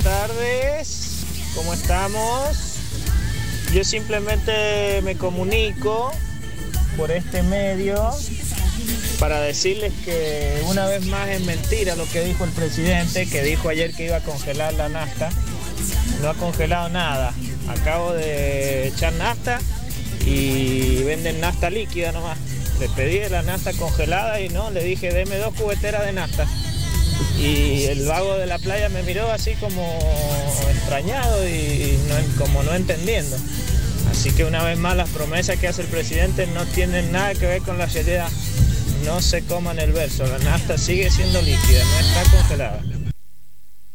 tardes, ¿cómo estamos? Yo simplemente me comunico por este medio para decirles que una vez más es mentira lo que dijo el presidente, que dijo ayer que iba a congelar la nafta. No ha congelado nada. Acabo de echar nafta y venden nafta líquida nomás. Le pedí la nafta congelada y no, le dije deme 2 cubeteras de nafta. Y el vago de la playa me miró así como extrañado y como no entendiendo. Así que una vez más las promesas que hace el presidente no tienen nada que ver con la realidad. No se coman el verso, la nafta sigue siendo líquida, no está congelada.